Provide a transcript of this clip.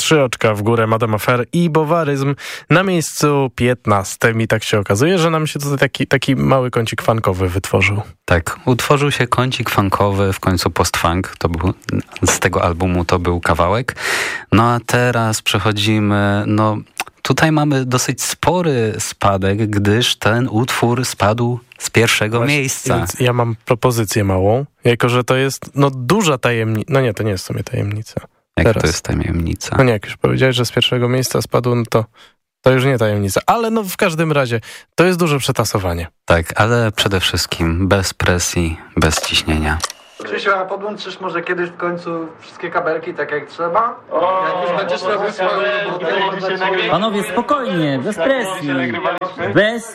3 oczka w górę Madame Affair i Bowaryzm na miejscu 15. I tak się okazuje, że nam się tutaj taki mały kącik funkowy wytworzył. Tak, utworzył się kącik funkowy, w końcu post-funk, z tego albumu to był kawałek. No a teraz przechodzimy, tutaj mamy dosyć spory spadek, gdyż ten utwór spadł z pierwszego miejsca. Więc ja mam propozycję małą, jako że to jest duża tajemnica. No nie, to nie jest w sumie tajemnica. Jak to jest tajemnica? No nie, jak już powiedziałeś, że z pierwszego miejsca spadł, to już nie tajemnica. Ale w każdym razie to jest duże przetasowanie. Tak, ale przede wszystkim bez presji, bez ciśnienia. Krzysiu, a podłączysz może kiedyś w końcu wszystkie kabelki tak jak trzeba? Jak już będziesz robił swoją robotę. Panowie, spokojnie, bez presji. Bez